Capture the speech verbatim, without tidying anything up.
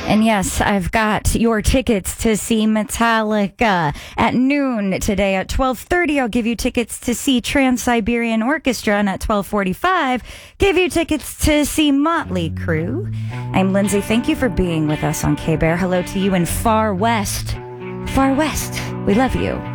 And yes, I've got your tickets to see Metallica at noon today. At twelve thirty, I'll give you tickets to see Trans-Siberian Orchestra. And at twelve forty-five, give you tickets to see Motley Crue. I'm Lindsay. Thank you for being with us on K-Bear. Hello to you in Far West. Far West. We love you.